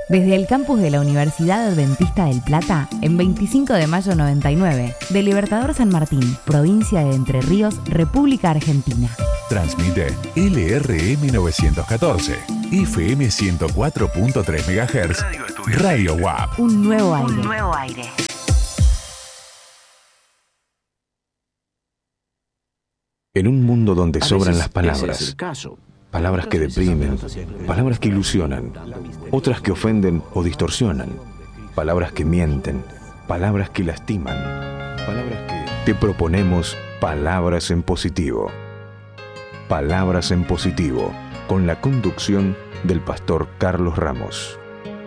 Desde el campus de la Universidad Adventista del Plata, en 25 de mayo 99, de Libertador San Martín, provincia de Entre Ríos, República Argentina. Transmite LRM 914, FM 104.3 MHz, Radio WAP. Un nuevo aire. En un mundo donde sobran las palabras, palabras que deprimen, palabras que ilusionan, otras que ofenden o distorsionan, palabras que mienten, palabras que lastiman, palabras que... Te proponemos Palabras en Positivo. Palabras en Positivo, con la conducción del pastor Carlos Ramos.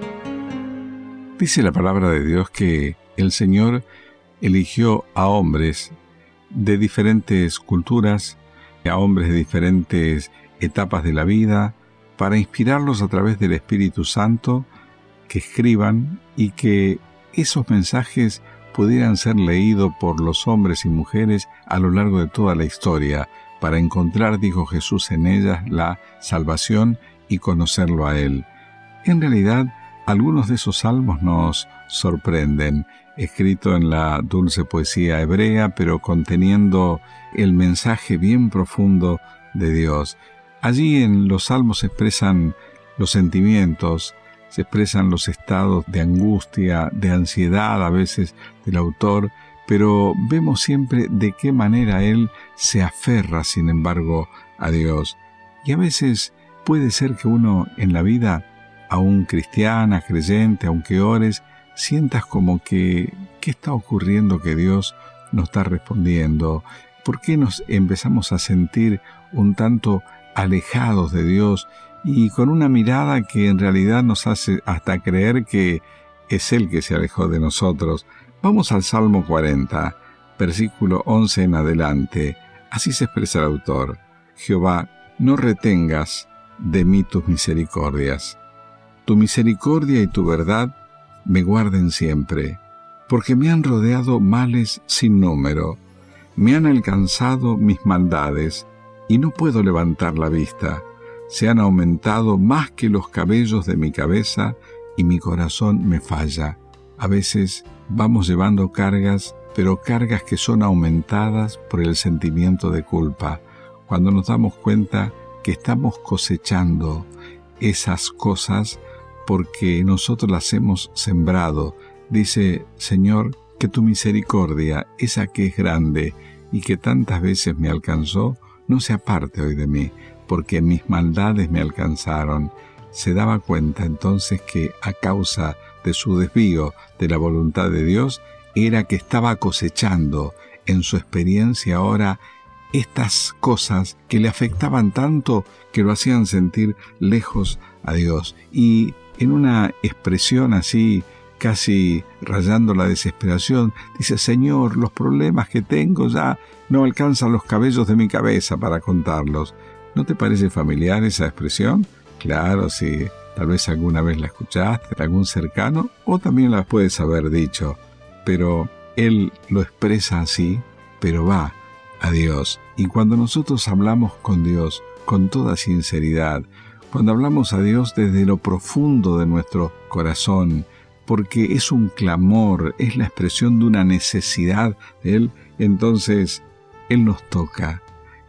Dice la palabra de Dios que el Señor eligió a hombres de diferentes culturas, a hombres de diferentes etapas de la vida, para inspirarlos a través del Espíritu Santo, que escriban y que esos mensajes pudieran ser leídos por los hombres y mujeres a lo largo de toda la historia, para encontrar, dijo Jesús, en ellas la salvación y conocerlo a Él. En realidad, algunos de esos salmos nos sorprenden, escrito en la dulce poesía hebrea, pero conteniendo el mensaje bien profundo de Dios. Allí en los salmos se expresan los sentimientos, se expresan los estados de angustia, de ansiedad a veces del autor, pero vemos siempre de qué manera él se aferra, sin embargo, a Dios. Y a veces puede ser que uno en la vida, aún cristiana, creyente, aunque ores, sientas como que, ¿qué está ocurriendo que Dios no está respondiendo? ¿Por qué nos empezamos a sentir un tanto alejados de Dios y con una mirada que en realidad nos hace hasta creer que es Él que se alejó de nosotros? Vamos al Salmo 40, versículo 11 en adelante. Así se expresa el autor: Jehová, no retengas de mí tus misericordias. Tu misericordia y tu verdad me guarden siempre, porque me han rodeado males sin número, me han alcanzado mis maldades, y no puedo levantar la vista. Se han aumentado más que los cabellos de mi cabeza, y mi corazón me falla. A veces vamos llevando cargas, pero cargas que son aumentadas por el sentimiento de culpa, cuando nos damos cuenta que estamos cosechando esas cosas porque nosotros las hemos sembrado. Dice, Señor, que tu misericordia, esa que es grande y que tantas veces me alcanzó, no se aparte hoy de mí, porque mis maldades me alcanzaron. Se daba cuenta entonces que a causa de su desvío de la voluntad de Dios, era que estaba cosechando en su experiencia ahora estas cosas que le afectaban tanto que lo hacían sentir lejos a Dios. Y en una expresión así, casi rayando la desesperación, dice, Señor, los problemas que tengo ya no alcanzan los cabellos de mi cabeza para contarlos. ¿No te parece familiar esa expresión? Claro, sí, tal vez alguna vez la escuchaste, algún cercano, o también la puedes haber dicho, pero él lo expresa así, pero va a Dios. Y cuando nosotros hablamos con Dios con toda sinceridad, cuando hablamos a Dios desde lo profundo de nuestro corazón, porque es un clamor, es la expresión de una necesidad de Él, entonces Él nos toca.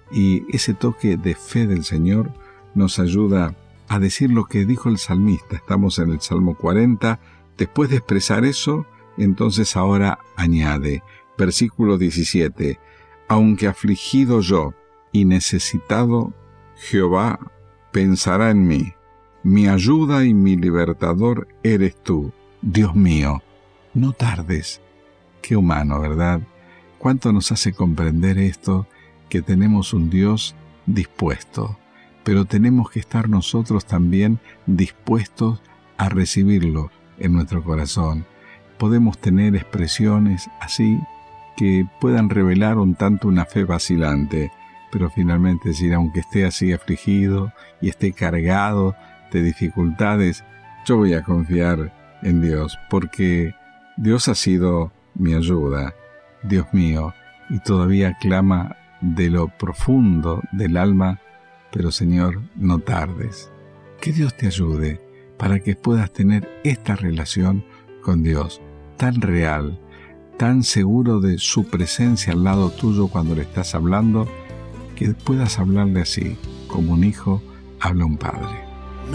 Y ese toque de fe del Señor nos ayuda a decir lo que dijo el salmista. Estamos en el Salmo 40. Después de expresar eso, entonces ahora añade, versículo 17, aunque afligido yo y necesitado, Jehová pensará en mí. Mi ayuda y mi libertador eres tú. Dios mío, no tardes. Qué humano, ¿verdad? ¿Cuánto nos hace comprender esto? Que tenemos un Dios dispuesto, pero tenemos que estar nosotros también dispuestos a recibirlo en nuestro corazón. Podemos tener expresiones así que puedan revelar un tanto una fe vacilante, pero finalmente decir, aunque esté así afligido y esté cargado de dificultades, yo voy a confiar en Dios, porque Dios ha sido mi ayuda, Dios mío, y todavía clama de lo profundo del alma, pero Señor, no tardes. Que Dios te ayude, para que puedas tener esta relación con Dios tan real, tan seguro de su presencia al lado tuyo cuando le estás hablando, que puedas hablarle así, como un hijo habla a un padre.